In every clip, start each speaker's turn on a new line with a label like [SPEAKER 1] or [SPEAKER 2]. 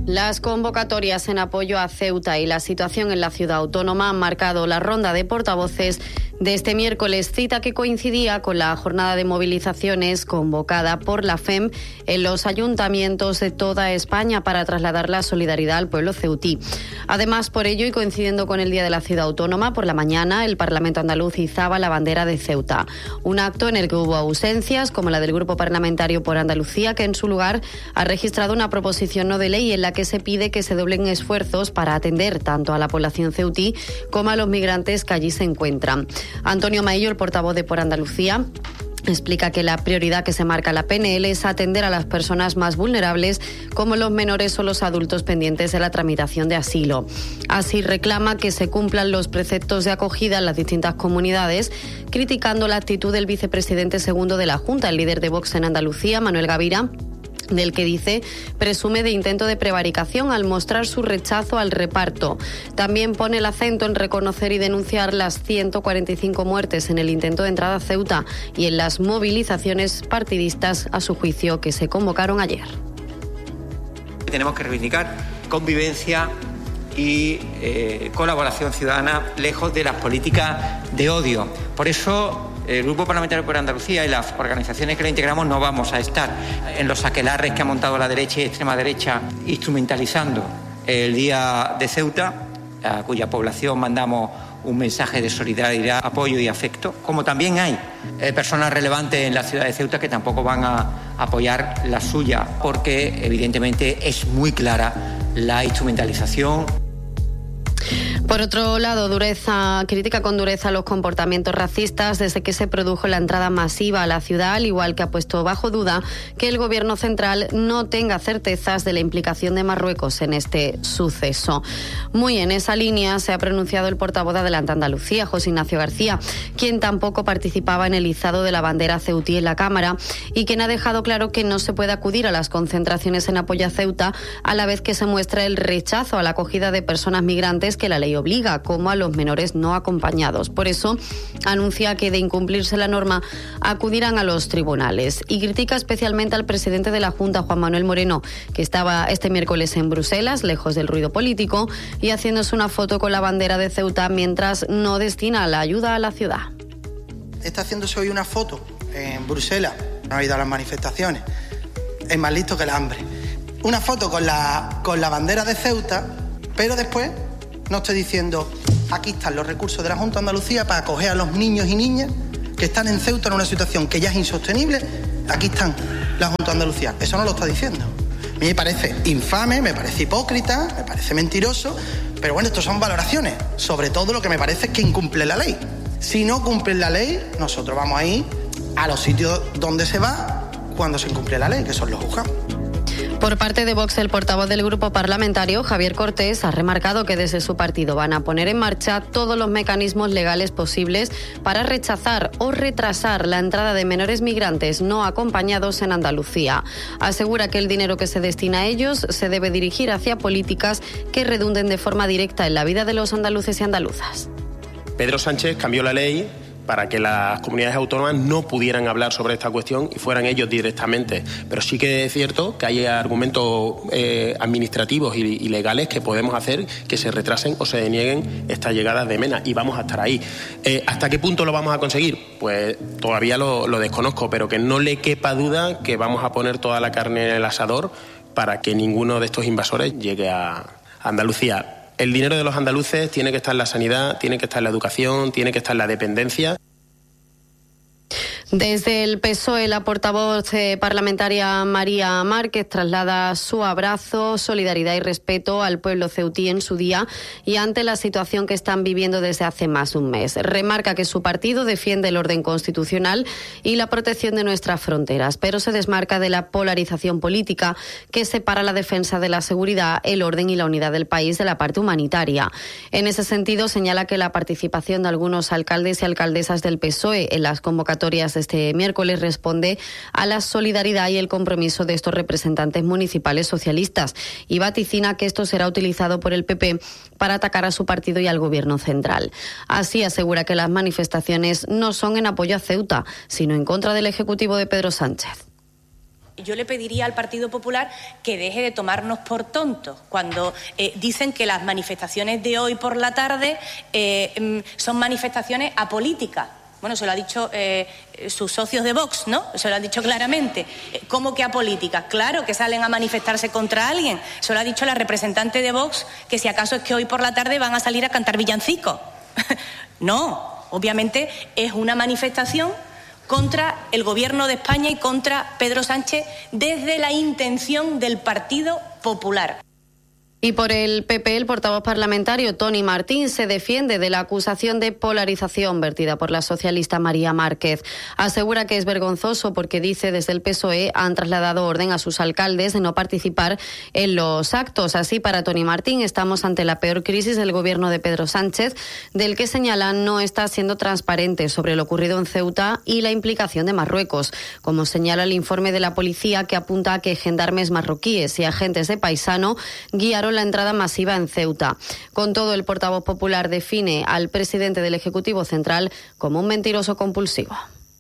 [SPEAKER 1] Las convocatorias en apoyo a Ceuta y la situación en la ciudad autónoma han marcado la ronda de portavoces de este miércoles, cita que coincidía con la jornada de movilizaciones convocada por la FEM en los ayuntamientos de toda España para trasladar la solidaridad al pueblo ceutí. Además, por ello y coincidiendo con el Día de la Ciudad Autónoma, por la mañana el Parlamento andaluz izaba la bandera de Ceuta. Un acto en el que hubo ausencias, como la del Grupo Parlamentario por Andalucía, que en su lugar ha registrado una proposición no de ley en la que se pide que se doblen esfuerzos para atender tanto a la población ceutí como a los migrantes que allí se encuentran. Antonio Maillo, el portavoz de Por Andalucía, explica que la prioridad que se marca la PNL es atender a las personas más vulnerables, como los menores o los adultos pendientes de la tramitación de asilo. Así reclama que se cumplan los preceptos de acogida en las distintas comunidades, criticando la actitud del vicepresidente segundo de la Junta, el líder de Vox en Andalucía, Manuel Gavira, del que dice presume de intento de prevaricación al mostrar su rechazo al reparto. También pone el acento en reconocer y denunciar las 145 muertes en el intento de entrada a Ceuta y en las movilizaciones partidistas, a su juicio, que se convocaron ayer.
[SPEAKER 2] Tenemos que reivindicar convivencia y colaboración ciudadana lejos de las políticas de odio. Por eso el Grupo Parlamentario por Andalucía y las organizaciones que lo integramos no vamos a estar en los aquelarres que ha montado la derecha y extrema derecha instrumentalizando el Día de Ceuta, a cuya población mandamos un mensaje de solidaridad, apoyo y afecto, como también hay personas relevantes en la ciudad de Ceuta que tampoco van a apoyar la suya, porque evidentemente es muy clara la instrumentalización.
[SPEAKER 1] Por otro lado, critica con dureza los comportamientos racistas desde que se produjo la entrada masiva a la ciudad, al igual que ha puesto bajo duda que el Gobierno central no tenga certezas de la implicación de Marruecos en este suceso. Muy en esa línea se ha pronunciado el portavoz de Adelante Andalucía, José Ignacio García, quien tampoco participaba en el izado de la bandera ceutí en la Cámara y quien ha dejado claro que no se puede acudir a las concentraciones en apoyo a Ceuta a la vez que se muestra el rechazo a la acogida de personas migrantes que la ley obliga, como a los menores no acompañados. Por eso anuncia que de incumplirse la norma acudirán a los tribunales y critica especialmente al presidente de la Junta, Juan Manuel Moreno, que estaba este miércoles en Bruselas, lejos del ruido político, y haciéndose una foto con la bandera de Ceuta mientras no destina la ayuda a la ciudad.
[SPEAKER 3] Está haciéndose hoy una foto en Bruselas, no ha ido a las manifestaciones, es más listo que el hambre. Una foto con la bandera de Ceuta, pero después no estoy diciendo, aquí están los recursos de la Junta de Andalucía para acoger a los niños y niñas que están en Ceuta en una situación que ya es insostenible. Aquí están la Junta de Andalucía. Eso no lo está diciendo. A mí me parece infame, me parece hipócrita, me parece mentiroso, pero bueno, estos son valoraciones. Sobre todo lo que me parece es que incumple la ley. Si no cumplen la ley, nosotros vamos a ir a los sitios donde se va cuando se incumple la ley, que son los juzgados.
[SPEAKER 1] Por parte de Vox, el portavoz del grupo parlamentario, Javier Cortés, ha remarcado que desde su partido van a poner en marcha todos los mecanismos legales posibles para rechazar o retrasar la entrada de menores migrantes no acompañados en Andalucía. Asegura que el dinero que se destina a ellos se debe dirigir hacia políticas que redunden de forma directa en la vida de los andaluces y andaluzas.
[SPEAKER 4] Pedro Sánchez cambió la ley para que las comunidades autónomas no pudieran hablar sobre esta cuestión y fueran ellos directamente. Pero sí que es cierto que hay argumentos administrativos y legales que podemos hacer que se retrasen o se denieguen estas llegadas de MENA, y vamos a estar ahí. ¿Hasta qué punto lo vamos a conseguir? Pues todavía lo desconozco, pero que no le quepa duda que vamos a poner toda la carne en el asador para que ninguno de estos invasores llegue a Andalucía. El dinero de los andaluces tiene que estar en la sanidad, tiene que estar en la educación, tiene que estar en la dependencia.
[SPEAKER 1] Desde el PSOE, la portavoz parlamentaria María Márquez traslada su abrazo, solidaridad y respeto al pueblo ceutí en su día y ante la situación que están viviendo desde hace más de un mes. Remarca que su partido defiende el orden constitucional y la protección de nuestras fronteras, pero se desmarca de la polarización política que separa la defensa de la seguridad, el orden y la unidad del país de la parte humanitaria. En ese sentido, señala que la participación de algunos alcaldes y alcaldesas del PSOE en las convocatorias de este miércoles responde a la solidaridad y el compromiso de estos representantes municipales socialistas y vaticina que esto será utilizado por el PP para atacar a su partido y al Gobierno central. Así asegura que las manifestaciones no son en apoyo a Ceuta, sino en contra del Ejecutivo de Pedro Sánchez.
[SPEAKER 5] Yo le pediría al Partido Popular que deje de tomarnos por tontos cuando dicen que las manifestaciones de hoy por la tarde son manifestaciones apolíticas. Bueno, se lo ha dicho sus socios de Vox, ¿no? Se lo han dicho claramente. ¿Cómo que apolíticas? Claro que salen a manifestarse contra alguien. Se lo ha dicho la representante de Vox, que si acaso es que hoy por la tarde van a salir a cantar villancicos. No, obviamente es una manifestación contra el Gobierno de España y contra Pedro Sánchez desde la intención del Partido Popular.
[SPEAKER 1] Y por el PP, el portavoz parlamentario Toni Martín se defiende de la acusación de polarización vertida por la socialista María Márquez. Asegura que es vergonzoso porque, dice, desde el PSOE han trasladado orden a sus alcaldes de no participar en los actos. Así, para Toni Martín, estamos ante la peor crisis del gobierno de Pedro Sánchez, del que señalan no está siendo transparente sobre lo ocurrido en Ceuta y la implicación de Marruecos, como señala el informe de la policía, que apunta a que gendarmes marroquíes y agentes de Paisano guiaron la entrada masiva en Ceuta. Con todo, el portavoz popular define al presidente del Ejecutivo Central como un mentiroso compulsivo.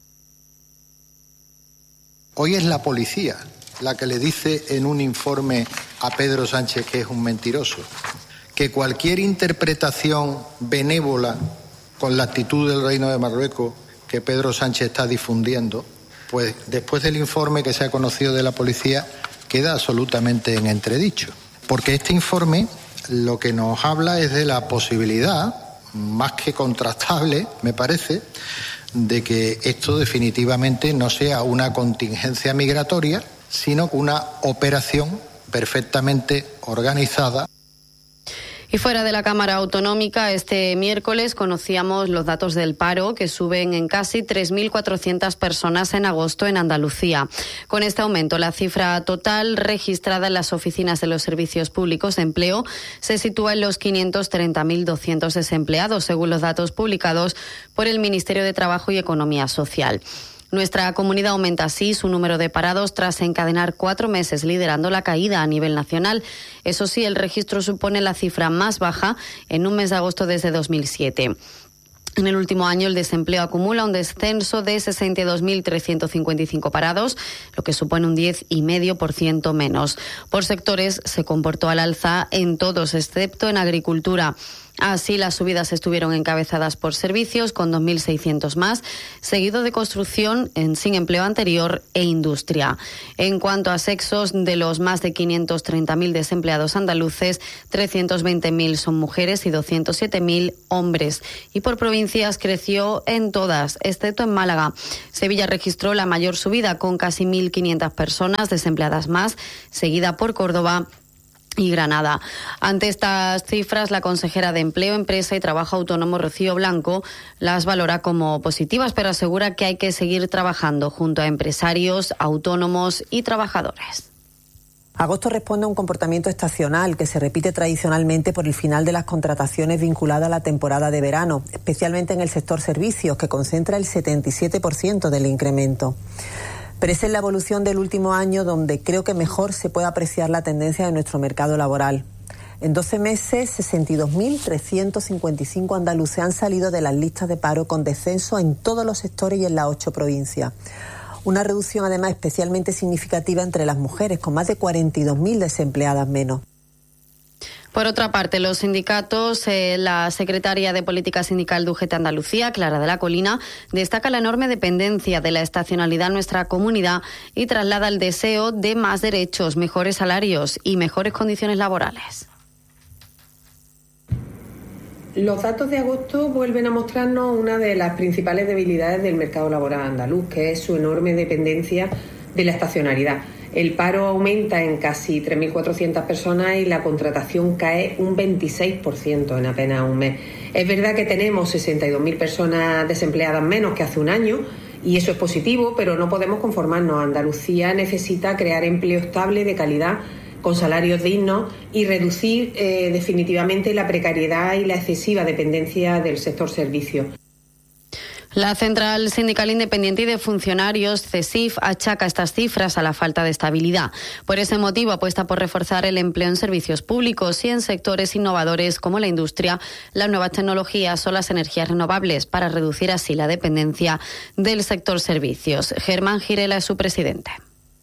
[SPEAKER 6] Hoy es la policía la que le dice en un informe a Pedro Sánchez que es un mentiroso, que cualquier interpretación benévola con la actitud del Reino de Marruecos que Pedro Sánchez está difundiendo, pues después del informe que se ha conocido de la policía queda absolutamente en entredicho. Porque este informe lo que nos habla es de la posibilidad, más que contrastable, me parece, de que esto definitivamente no sea una contingencia migratoria, sino una operación perfectamente organizada.
[SPEAKER 1] Y fuera de la Cámara Autonómica, este miércoles conocíamos los datos del paro, que suben en casi 3.400 personas en agosto en Andalucía. Con este aumento, la cifra total registrada en las oficinas de los servicios públicos de empleo se sitúa en los 530.200 desempleados, según los datos publicados por el Ministerio de Trabajo y Economía Social. Nuestra comunidad aumenta así su número de parados tras encadenar 4 meses liderando la caída a nivel nacional. Eso sí, el registro supone la cifra más baja en un mes de agosto desde 2007. En el último año, el desempleo acumula un descenso de 62.355 parados, lo que supone un 10,5% menos. Por sectores, se comportó al alza en todos, excepto en agricultura. Así, las subidas estuvieron encabezadas por servicios, con 2.600 más, seguido de construcción sin empleo anterior e industria. En cuanto a sexos, de los más de 530.000 desempleados andaluces, 320.000 son mujeres y 207.000 hombres. Y por provincias creció en todas, excepto en Málaga. Sevilla registró la mayor subida, con casi 1.500 personas desempleadas más, seguida por Córdoba y Granada. Ante estas cifras, la consejera de Empleo, Empresa y Trabajo Autónomo, Rocío Blanco, las valora como positivas, pero asegura que hay que seguir trabajando junto a empresarios, autónomos y trabajadores.
[SPEAKER 7] Agosto responde a un comportamiento estacional que se repite tradicionalmente por el final de las contrataciones vinculadas a la temporada de verano, especialmente en el sector servicios, que concentra el 77% del incremento. Pero esa es la evolución del último año, donde creo que mejor se puede apreciar la tendencia de nuestro mercado laboral. En 12 meses, 62.355 andaluces han salido de las listas de paro, con descenso en todos los sectores y en las 8 provincias. Una reducción además especialmente significativa entre las mujeres, con más de 42.000 desempleadas menos.
[SPEAKER 1] Por otra parte, los sindicatos, la secretaria de Política Sindical de UGT Andalucía, Clara de la Colina, destaca la enorme dependencia de la estacionalidad en nuestra comunidad y traslada el deseo de más derechos, mejores salarios y mejores condiciones laborales.
[SPEAKER 8] Los datos de agosto vuelven a mostrarnos una de las principales debilidades del mercado laboral andaluz, que es su enorme dependencia de la estacionalidad. El paro aumenta en casi 3.400 personas y la contratación cae un 26% en apenas un mes. Es verdad que tenemos 62.000 personas desempleadas menos que hace un año, y eso es positivo, pero no podemos conformarnos. Andalucía necesita crear empleo estable, de calidad, con salarios dignos, y reducir definitivamente la precariedad y la excesiva dependencia del sector servicios.
[SPEAKER 1] La Central Sindical Independiente y de Funcionarios, CESIF, achaca estas cifras a la falta de estabilidad. Por ese motivo, apuesta por reforzar el empleo en servicios públicos y en sectores innovadores como la industria, las nuevas tecnologías o las energías renovables, para reducir así la dependencia del sector servicios. Germán Girela es su presidente.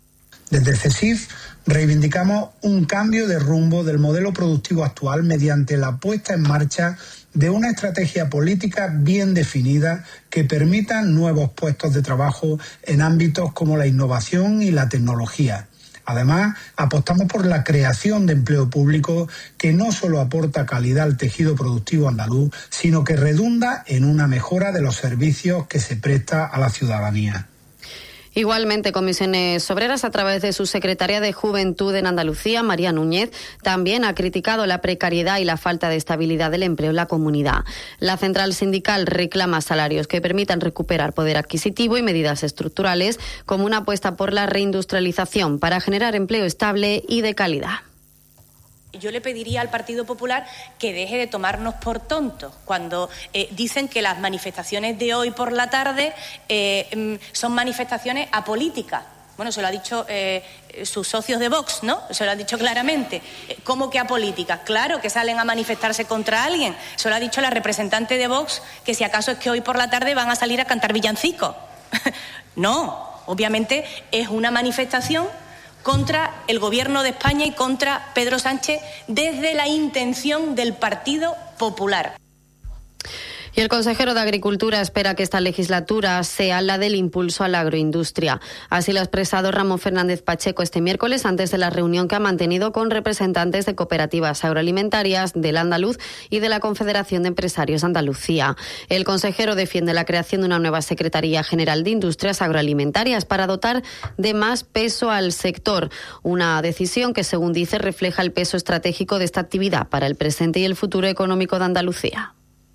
[SPEAKER 9] Desde CESIF reivindicamos un cambio de rumbo del modelo productivo actual mediante la puesta en marcha de una estrategia política bien definida que permita nuevos puestos de trabajo en ámbitos como la innovación y la tecnología. Además, apostamos por la creación de empleo público que no solo aporta calidad al tejido productivo andaluz, sino que redunda en una mejora de los servicios que se presta a la ciudadanía.
[SPEAKER 1] Igualmente, Comisiones Obreras, a través de su secretaria de Juventud en Andalucía, María Núñez, también ha criticado la precariedad y la falta de estabilidad del empleo en la comunidad. La central sindical reclama salarios que permitan recuperar poder adquisitivo y medidas estructurales, como una apuesta por la reindustrialización para generar empleo estable y de calidad.
[SPEAKER 5] Yo le pediría al Partido Popular que deje de tomarnos por tontos cuando dicen que las manifestaciones de hoy por la tarde son manifestaciones apolíticas. Bueno, se lo ha dicho sus socios de Vox, ¿no? Se lo han dicho claramente. ¿Cómo que apolíticas? Claro que salen a manifestarse contra alguien. Se lo ha dicho la representante de Vox, que si acaso es que hoy por la tarde van a salir a cantar villancicos. No, obviamente es una manifestación contra el Gobierno de España y contra Pedro Sánchez desde la intención del Partido Popular.
[SPEAKER 1] Y el consejero de Agricultura espera que esta legislatura sea la del impulso a la agroindustria. Así lo ha expresado Ramón Fernández Pacheco este miércoles antes de la reunión que ha mantenido con representantes de cooperativas agroalimentarias del Andaluz y de la Confederación de Empresarios de Andalucía. El consejero defiende la creación de una nueva Secretaría General de Industrias Agroalimentarias para dotar de más peso al sector. Una decisión que, según dice, refleja el peso estratégico de esta actividad para el presente y el futuro económico de Andalucía.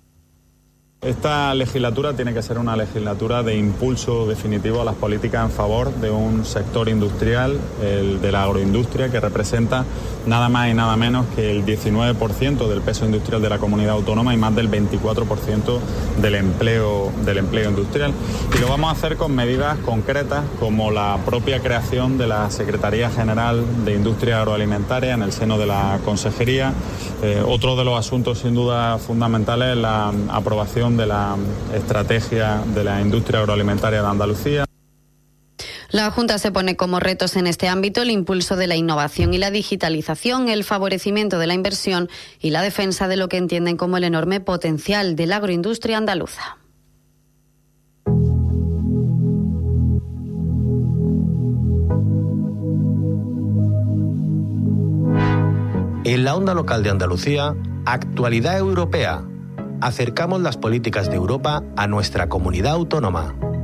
[SPEAKER 10] Esta legislatura tiene que ser una legislatura de impulso definitivo a las políticas en favor de un sector industrial, el de la agroindustria, que representa nada más y nada menos que el 19% del peso industrial de la comunidad autónoma y más del 24% del empleo industrial. Y lo vamos a hacer con medidas concretas como la propia creación de la Secretaría General de Industria Agroalimentaria en el seno de la Consejería. Otro de los asuntos sin duda fundamentales es la aprobación de la estrategia de la industria agroalimentaria de Andalucía.
[SPEAKER 1] La Junta se pone como retos en este ámbito el impulso de la innovación y la digitalización, el favorecimiento de la inversión y la defensa de lo que entienden como el enorme potencial de la agroindustria andaluza.
[SPEAKER 11] En la onda local de Andalucía, actualidad europea. Acercamos las políticas de Europa a nuestra comunidad autónoma.